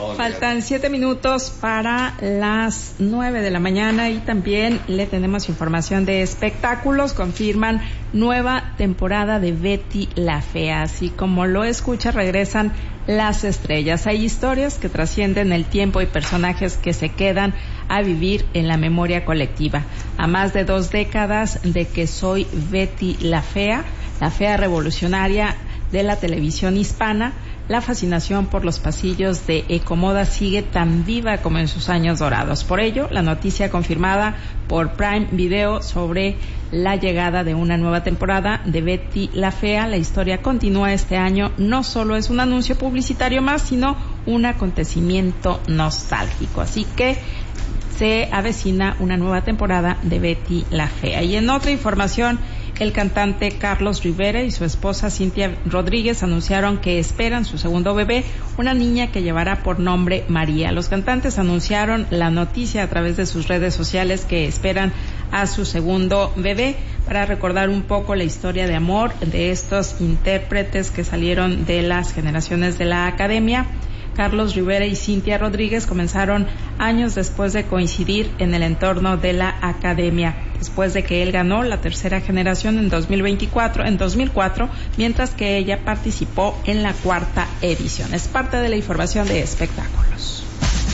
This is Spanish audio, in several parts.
Faltan 7 minutos para las 9 de la mañana y también le tenemos información de espectáculos. Confirman nueva temporada de Betty la Fea. Así como lo escucha, regresan las estrellas. Hay historias que trascienden el tiempo y personajes que se quedan a vivir en la memoria colectiva. A más de 2 décadas de que soy Betty la fea revolucionaria de la televisión hispana, la fascinación por los pasillos de Ecomoda sigue tan viva como en sus años dorados. Por ello, la noticia confirmada por Prime Video sobre la llegada de una nueva temporada de Betty la Fea. La historia continúa este año. No solo es un anuncio publicitario más, sino un acontecimiento nostálgico. Así que se avecina una nueva temporada de Betty la Fea. Y en otra información, el cantante Carlos Rivera y su esposa Cintia Rodríguez anunciaron que esperan su segundo bebé, una niña que llevará por nombre María. Los cantantes anunciaron la noticia a través de sus redes sociales que esperan a su segundo bebé. Para recordar un poco la historia de amor de estos intérpretes que salieron de las generaciones de la academia, Carlos Rivera y Cintia Rodríguez comenzaron años después de coincidir en el entorno de la academia, después de que él ganó la tercera generación en 2004, mientras que ella participó en la 4ª edición. Es parte de la información de espectáculos.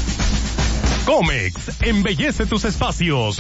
Comex embellece tus espacios.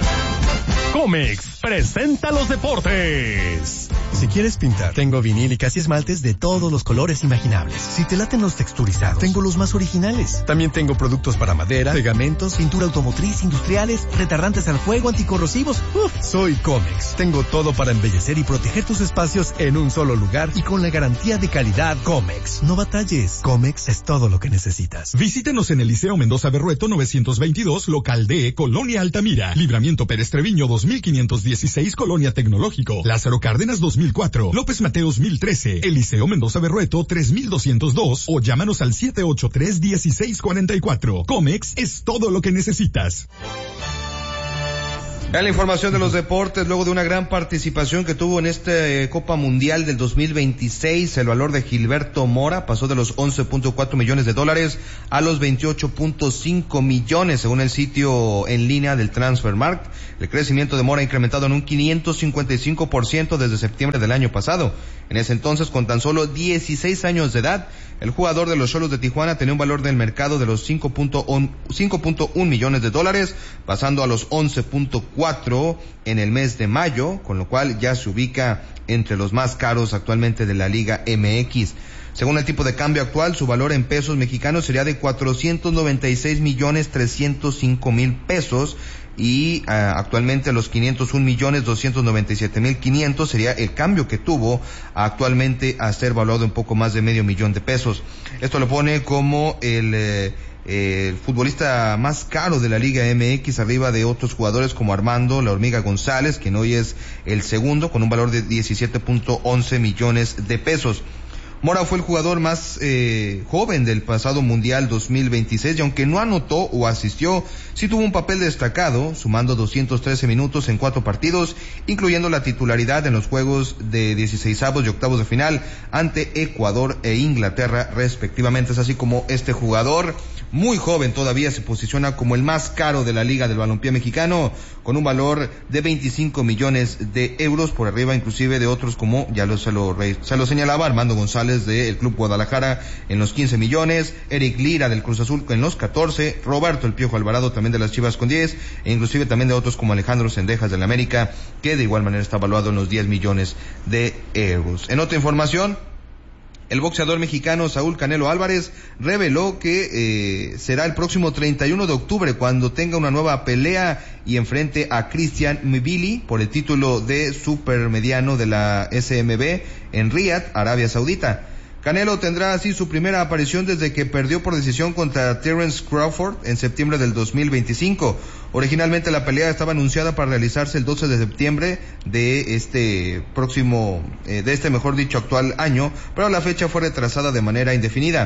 Comex presenta los deportes. Si quieres pintar, tengo vinílicas y esmaltes de todos los colores imaginables. Si te laten los texturizados, tengo los más originales. También tengo productos para madera, pegamentos, pintura automotriz, industriales, retardantes al fuego, anticorrosivos. Soy Comex. Tengo todo para embellecer y proteger tus espacios en un solo lugar y con la garantía de calidad Comex. No batalles. Comex es todo lo que necesitas. Visítenos en el Liceo Mendoza Berrueto 922, local D, Colonia Altamira. Libramiento Pérez Treviño 2516, Colonia Tecnológico. Lázaro Cárdenas 2004, López Mateos 1013, Eliseo Mendoza Berrueto 3202 o llámanos al 783-1644. Comex es todo lo que necesitas. En la información de los deportes, luego de una gran participación que tuvo en esta Copa Mundial del 2026, el valor de Gilberto Mora pasó de los $11.4 millones a los 28.5 millones, según el sitio en línea del Transfermarkt. El crecimiento de Mora ha incrementado en un 555% desde septiembre del año pasado. En ese entonces, con tan solo 16 años de edad, el jugador de los Xolos de Tijuana tenía un valor del mercado de los $5.1 millones, pasando a los 11.4 en el mes de mayo, con lo cual ya se ubica entre los más caros actualmente de la Liga MX. Según el tipo de cambio actual, su valor en pesos mexicanos sería de 496,305,000 pesos, y actualmente los 501,297,500 sería el cambio que tuvo actualmente a ser valuado un poco más de $500,000 de pesos. Esto lo pone como el futbolista más caro de la Liga MX, arriba de otros jugadores como Armando La Hormiga González, quien hoy es el segundo, con un valor de 17.11 millones de pesos. Mora fue el jugador más joven del pasado Mundial 2026 y aunque no anotó o asistió, sí tuvo un papel destacado, sumando 213 minutos en 4 partidos, incluyendo la titularidad en los juegos de 16avos y octavos de final ante Ecuador e Inglaterra respectivamente. Es así como este jugador, muy joven todavía, se posiciona como el más caro de la Liga del Balompié Mexicano, con un valor de 25 millones de euros, por arriba inclusive de otros como ya se lo señalaba, Armando González del Club Guadalajara en los 15 millones, Eric Lira del Cruz Azul en los 14, Roberto El Piojo Alvarado también de las Chivas con 10, e inclusive también de otros como Alejandro Cendejas del América, que de igual manera está valuado en los 10 millones de euros. En otra información, el boxeador mexicano Saúl Canelo Álvarez reveló que será el próximo 31 de octubre cuando tenga una nueva pelea y enfrente a Christian Mbili por el título de supermediano de la SMB en Riyadh, Arabia Saudita. Canelo tendrá así su primera aparición desde que perdió por decisión contra Terence Crawford en septiembre del 2025. Originalmente la pelea estaba anunciada para realizarse el 12 de septiembre de actual año, pero la fecha fue retrasada de manera indefinida.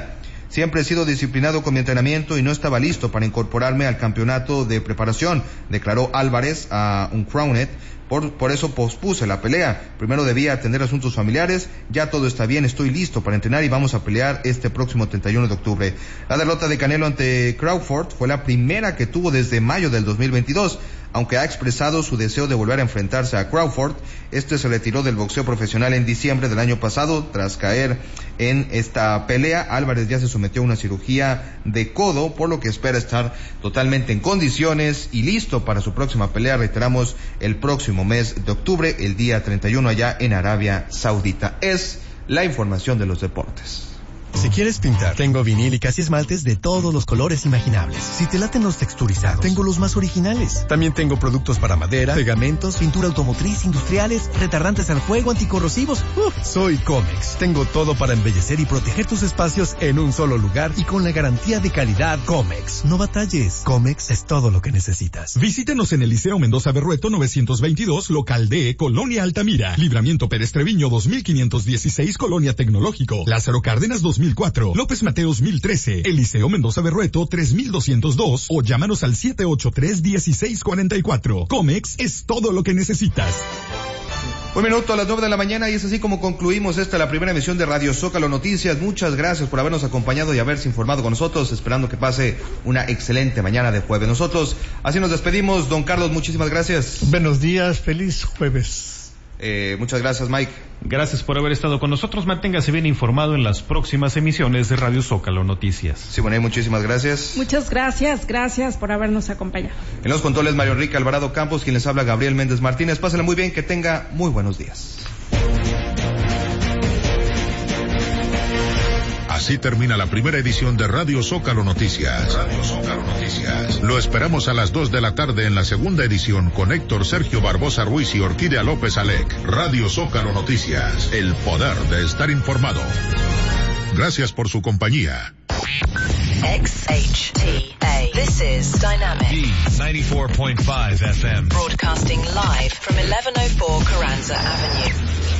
Siempre he sido disciplinado con mi entrenamiento y no estaba listo para incorporarme al campeonato de preparación, declaró Álvarez a Uncrowned. Por eso pospuse la pelea. Primero debía atender asuntos familiares. Ya todo está bien, estoy listo para entrenar y vamos a pelear este próximo 31 de octubre. La derrota de Canelo ante Crawford fue la primera que tuvo desde mayo del 2022. Aunque ha expresado su deseo de volver a enfrentarse a Crawford, este se retiró del boxeo profesional en diciembre del año pasado. Tras caer en esta pelea, Álvarez ya se sometió a una cirugía de codo, por lo que espera estar totalmente en condiciones y listo para su próxima pelea, reiteramos, el próximo mes de octubre, el día 31 allá en Arabia Saudita. Es la información de los deportes. Si quieres pintar, tengo vinílicas y esmaltes de todos los colores imaginables. Si te laten los texturizados, tengo los más originales. También tengo productos para madera, pegamentos, pintura automotriz, industriales, retardantes al fuego, anticorrosivos. Soy Comex. Tengo todo para embellecer y proteger tus espacios en un solo lugar y con la garantía de calidad Comex. No batalles. Comex es todo lo que necesitas. Visítenos en el Liceo Mendoza Berrueto 922, local D, Colonia Altamira. Libramiento Pérez Treviño 2516, Colonia Tecnológico. Lázaro Cárdenas 2004, López Mateos 1013, Eliseo Mendoza Berrueto 3202 o llámanos al 783-1644. Comex es todo lo que necesitas. 1 minuto a las 9 de la mañana y es así como concluimos la primera emisión de Radio Zócalo Noticias. Muchas gracias por habernos acompañado y haberse informado con nosotros, esperando que pase una excelente mañana de jueves. Nosotros así nos despedimos. Don Carlos, muchísimas gracias. Buenos días, feliz jueves. Muchas gracias, Mike. Gracias por haber estado con nosotros. Manténgase bien informado en las próximas emisiones de Radio Zócalo Noticias. Siboney, muchísimas gracias. Muchas gracias por habernos acompañado. En los controles, Mario Enrique Alvarado Campos, quien les habla, Gabriel Méndez Martínez. Pásenla muy bien, que tenga muy buenos días. Así termina la primera edición de Radio Zócalo Noticias. Radio Zócalo Noticias. Lo esperamos a las 2 de la tarde en la segunda edición con Héctor Sergio Barbosa Ruiz y Orquídea López Alec. Radio Zócalo Noticias. El poder de estar informado. Gracias por su compañía. XHTA. This is Dynamic. D94.5 FM. Broadcasting live from 1104 Carranza Avenue.